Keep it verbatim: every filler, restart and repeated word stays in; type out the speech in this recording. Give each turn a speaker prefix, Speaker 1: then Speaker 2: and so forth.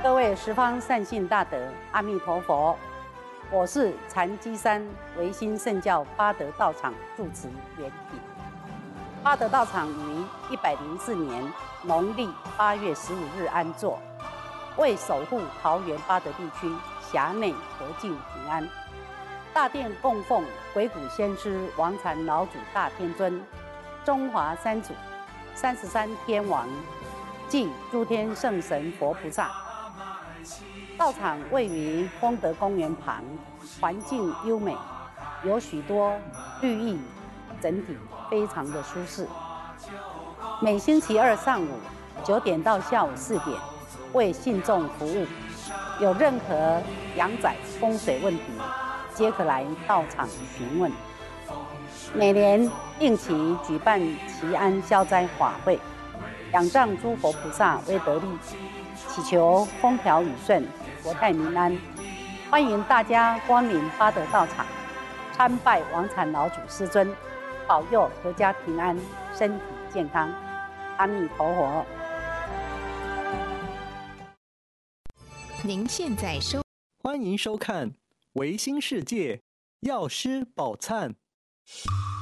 Speaker 1: 各位十方善信大德，阿弥陀佛！我是禅机山唯心圣教八德道场住持圆品。八德道场于一百零四年农历八月十五日安座，为守护桃园八德地区辖内和敬平安。大殿供奉鬼谷先师王禅老祖大天尊、中华三祖、三十三天王暨诸天圣神佛菩萨。道场位于丰德公园旁，环境优美，有许多绿意，整体非常的舒适。每星期二上午九点到下午四点为信众服务，有任何阳宅风水问题，皆可来道场询问。每年定期举办祈安消灾法会，仰仗诸佛菩萨威德力，祈求风调雨顺、国泰民安。欢迎大家光临八德道场，参拜王禅老祖师尊，保佑阖家平安、身体健康。阿弥陀佛。
Speaker 2: 您现在收
Speaker 3: 欢迎收看《唯心世界药师宝忏》。